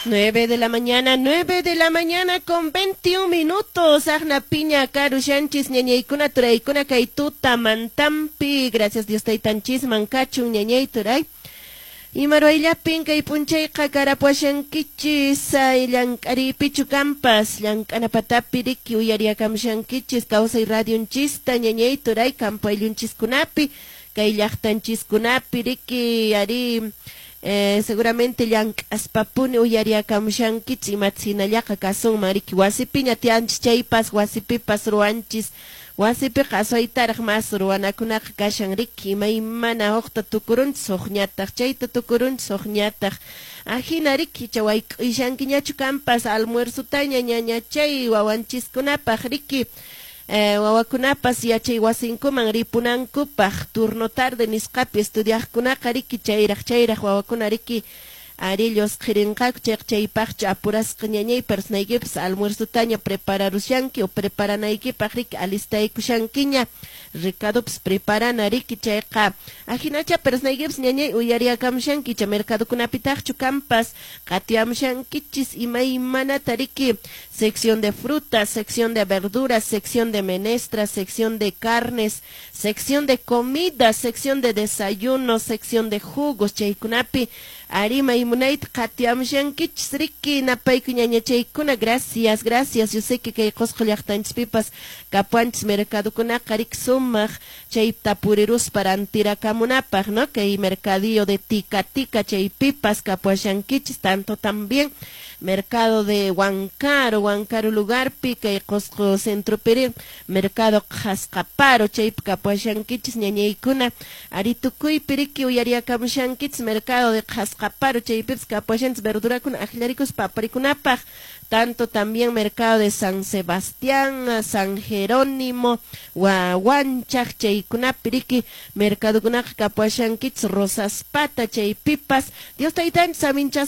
9 de la mañana con 21 minutos. Agna piña, Caru Shanchis, ñañaykuna, turaykuna, kaituta, mantampi. Gracias Dios, taytanchis, mancachun, ñañay, turay. Y maruayllapin kay punchayqa karapuashankichis, llank'aripichu kampas, llank'anapatapi riki uyariakamshankichis, kawsay radionchista, ñañay, turay, kampo ayllunchis-kunapi, kay llaqtanchiskunapi riki, ari... seguramente llank'aspapuni uyariakamushankich imatsinallaqa kasun mariki wasipi ñatianchis chaypas wasipipas ruanchis wasipi qasuytaraq mas ruwanakunaqa kashan riki imaymana huqta tukurunchis huqñataq chayta tukurunchis huqñataq ajina riki chawayk'uyshankiñachu kampas almuerzutaña ñañachay wawanchiskunapaq riki wawakunapas yachay wasinkuman ripunankupaq turno tarde nisqapi estudiaqkunaqa riki chayraq wawakuna riki arillos qirinqaku chaypaqchu apurasqa ñañay persnaykipis almuerzutaña prepararushanki o preparanaykipaq riki alistaykushankiña Ricardops preparana riki chayqa ajinacha persnaykipis ñañay uyariakamushankicha mercadokunapitaqchu kampas qatiamushankichis imaymanata riki sección de frutas, sección de verduras, sección de menestras, sección de carnes, sección de comidas, sección de desayunos, sección de jugos chaykunapi arima imunait qatiamushankichis riki napayku ñañachaykuna gracias yo sé que kay qusqu llaqtanchispipas kapuanchis mercadokunaqa riki sumaq chay tapurirus para antirakamunapaq no kay mercadillo de tica chaypipas kapuashankichis tanto también mercado de Huancaro lugarpi kay qusqu centro Piri mercado Qhasqaparo chaypi kapuashankichis ñañaykuna ari tukuypi riki uyariakamushankichis mercado de Qhasqaparo chaypipas kapuashanchis verdurakuna ajllarikus paparikunapaq tanto también mercado de San Sebastián, San Jerónimo, Huanchaq chaykunapi riki mercadokunaqa kapuashankichis Rosaspata chaypipas Dios taytanchis aminchas